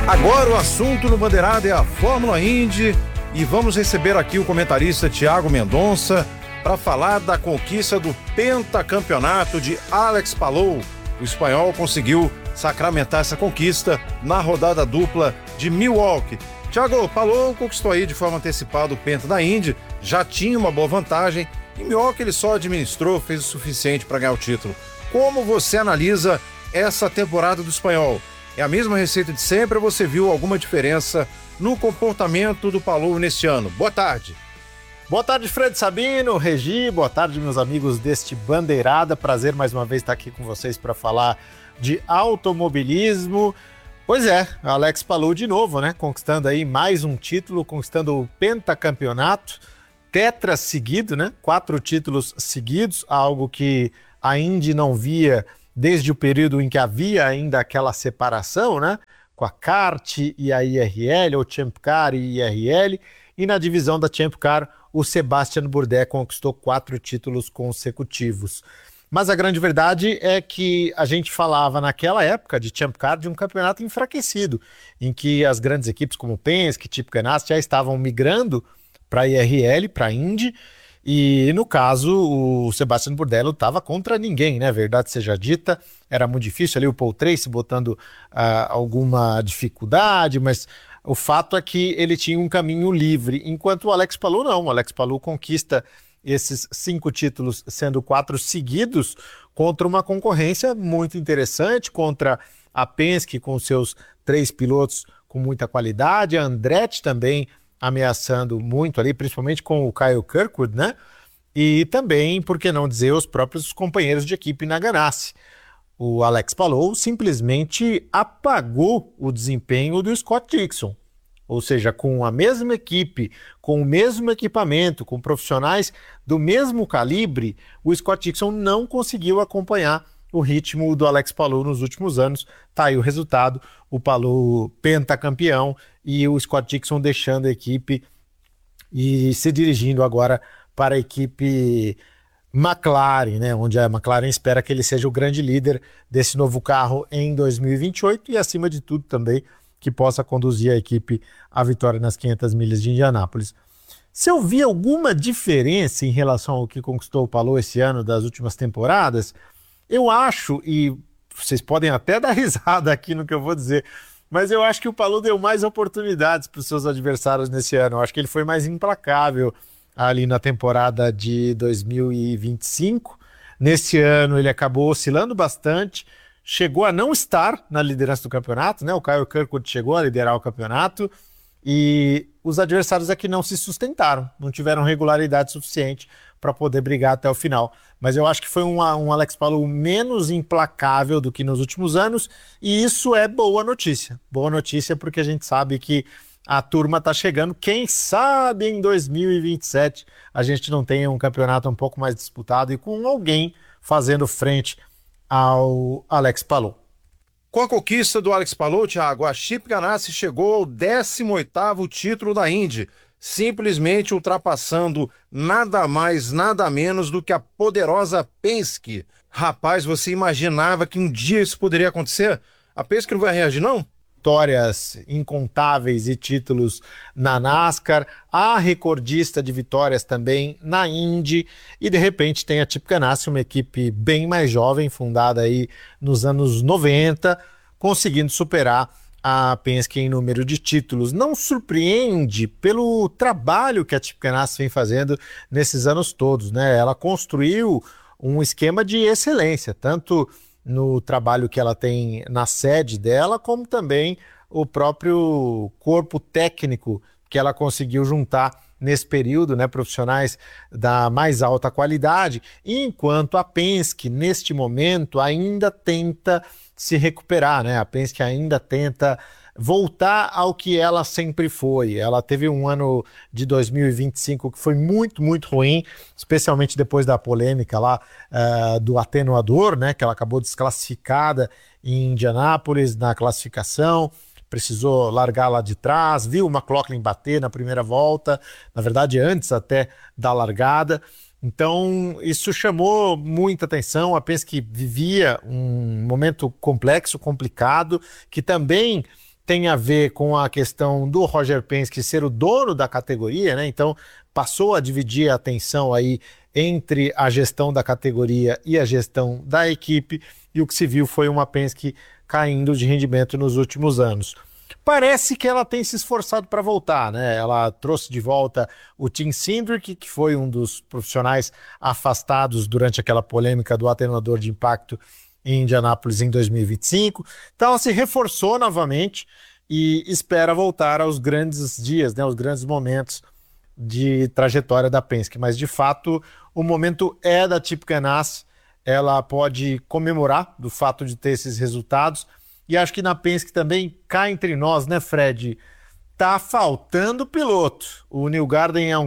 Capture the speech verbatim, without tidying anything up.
Agora o assunto no Bandeirada é a Fórmula Indy e vamos receber aqui o comentarista Thiago Mendonça para falar da conquista do pentacampeonato de Alex Palou. O espanhol conseguiu sacramentar essa conquista na rodada dupla de Milwaukee. Thiago, Palou conquistou aí de forma antecipada o penta da Indy, já tinha uma boa vantagem e Milwaukee ele só administrou, fez o suficiente para ganhar o título. Como você analisa essa temporada do espanhol? É a mesma receita de sempre ou você viu alguma diferença no comportamento do Palou neste ano? Boa tarde. Boa tarde, Fred Sabino, Regi, boa tarde, meus amigos deste Bandeirada. Prazer mais uma vez estar aqui com vocês para falar de automobilismo. Pois é, Alex Palou de novo, né? Conquistando aí mais um título, conquistando o pentacampeonato, tetra seguido, né? Quatro títulos seguidos, algo que a Indy não via desde o período em que havia ainda aquela separação, né? Com a kart e a I R L, ou Champ Car e I R L, e na divisão da Champ Car, o Sebastian Bourdais conquistou quatro títulos consecutivos. Mas a grande verdade é que a gente falava naquela época de Champ Car de um campeonato enfraquecido, em que as grandes equipes como Penske, Chip Ganassi já estavam migrando para a I R L, para a Indy, e no caso o Sebastian Bourdais lutava contra ninguém, né? Verdade seja dita, era muito difícil ali o Paul Tracy botando uh, alguma dificuldade, mas o fato é que ele tinha um caminho livre, enquanto o Alex Palou não. O Alex Palou conquista esses cinco títulos, sendo quatro seguidos, contra uma concorrência muito interessante, contra a Penske com seus três pilotos com muita qualidade, a Andretti também ameaçando muito ali, principalmente com o Kyle Kirkwood, né? E também, por que não dizer, os próprios companheiros de equipe na Ganassi. O Alex Palou simplesmente apagou o desempenho do Scott Dixon. Ou seja, com a mesma equipe, com o mesmo equipamento, com profissionais do mesmo calibre, o Scott Dixon não conseguiu acompanhar o ritmo do Alex Palou nos últimos anos. Tá aí o resultado, o Palou pentacampeão e o Scott Dixon deixando a equipe e se dirigindo agora para a equipe McLaren, né, onde a McLaren espera que ele seja o grande líder desse novo carro em dois mil e vinte e oito e, acima de tudo, também que possa conduzir a equipe à vitória nas quinhentas milhas de Indianápolis. Se eu vi alguma diferença em relação ao que conquistou o Palou esse ano das últimas temporadas, eu acho, e vocês podem até dar risada aqui no que eu vou dizer, mas eu acho que o Palou deu mais oportunidades para os seus adversários nesse ano. Eu acho que ele foi mais implacável ali na temporada de dois mil e vinte e cinco. Nesse ano ele acabou oscilando bastante, chegou a não estar na liderança do campeonato, né? O Kyle Kirkwood chegou a liderar o campeonato e os adversários aqui não se sustentaram, não tiveram regularidade suficiente para poder brigar até o final. Mas eu acho que foi um, um Alex Palou menos implacável do que nos últimos anos, e isso é boa notícia. Boa notícia porque a gente sabe que a turma está chegando. Quem sabe em dois mil e vinte e sete a gente não tenha um campeonato um pouco mais disputado e com alguém fazendo frente ao Alex Palou. Com a conquista do Alex Palou, Thiago, a Chip Ganassi chegou ao décimo oitavo título da Indy, simplesmente ultrapassando nada mais, nada menos do que a poderosa Penske. Rapaz, você imaginava que um dia isso poderia acontecer? A Penske não vai reagir, não? Vitórias incontáveis e títulos na NASCAR, a recordista de vitórias também na Indy, e de repente tem a Chip Ganassi, uma equipe bem mais jovem, fundada aí nos anos noventa, conseguindo superar a Penske em número de títulos. Não surpreende pelo trabalho que a Chip Ganassi vem fazendo nesses anos todos, né? Ela construiu um esquema de excelência, tanto no trabalho que ela tem na sede dela, como também o próprio corpo técnico que ela conseguiu juntar nesse período, né, profissionais da mais alta qualidade, enquanto a Penske, neste momento, ainda tenta se recuperar, né? A Penske ainda tenta voltar ao que ela sempre foi. Ela teve um ano de dois mil e vinte e cinco que foi muito, muito ruim, especialmente depois da polêmica lá uh, do atenuador, né, que ela acabou desclassificada em Indianápolis na classificação, precisou largar lá de trás, viu o McLaughlin bater na primeira volta, na verdade antes até da largada. Então isso chamou muita atenção. A Penske vivia um momento complexo, complicado, que também tem a ver com a questão do Roger Penske ser o dono da categoria, né? Então passou a dividir a atenção aí entre a gestão da categoria e a gestão da equipe, e o que se viu foi uma Penske caindo de rendimento nos últimos anos. Parece que ela tem se esforçado para voltar, né? Ela trouxe de volta o Tim Cindric, que foi um dos profissionais afastados durante aquela polêmica do atenuador de impacto em Indianápolis em dois mil e vinte e cinco. Então ela se reforçou novamente e espera voltar aos grandes dias, né? Os grandes momentos de trajetória da Penske. Mas de fato o momento é da Chip Ganassi. Ela pode comemorar do fato de ter esses resultados. E acho que na Penske também, cá entre nós, né, Fred? Tá faltando piloto. O Newgarden é um